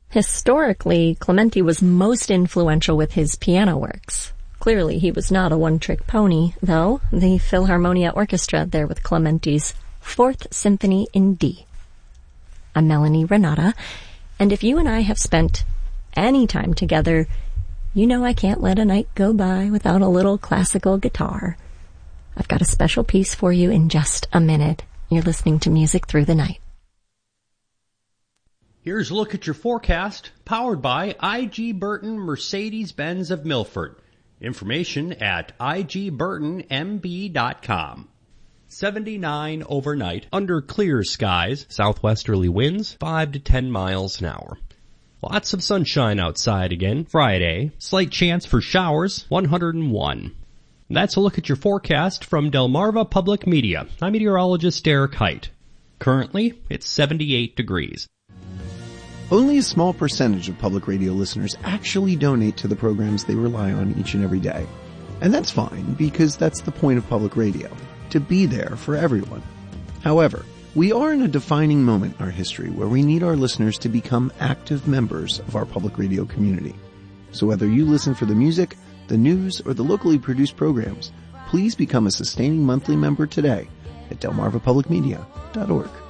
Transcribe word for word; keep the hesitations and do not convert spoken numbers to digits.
Historically, Clementi was most influential with his piano works. Clearly, he was not a one-trick pony, though. The Philharmonia Orchestra there with Clementi's Fourth Symphony in D. I'm Melanie Renata, and if you and I have spent any time together, you know I can't let a night go by without a little classical guitar. I've got a special piece for you in just a minute. You're listening to Music Through the Night. Here's a look at your forecast, powered by I G Burton Mercedes-Benz of Milford. Information at I G burton M B dot com. seventy-nine overnight, under clear skies, southwesterly winds, five to ten miles an hour. Lots of sunshine outside again, Friday. Slight chance for showers, one hundred one. That's a look at your forecast from Delmarva Public Media. I'm meteorologist Derek Height. Currently, it's seventy-eight degrees. Only a small percentage of public radio listeners actually donate to the programs they rely on each and every day. And that's fine, because that's the point of public radio, to be there for everyone. However, we are in a defining moment in our history where we need our listeners to become active members of our public radio community. So whether you listen for the music, the news, or the locally produced programs, please become a sustaining monthly member today at delmarva public media dot org.